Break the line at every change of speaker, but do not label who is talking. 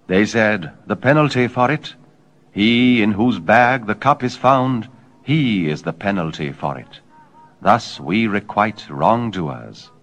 They said, "The penalty for it, he in whose bag the cup is found, he is the penalty for it." Thus we requite wrongdoers.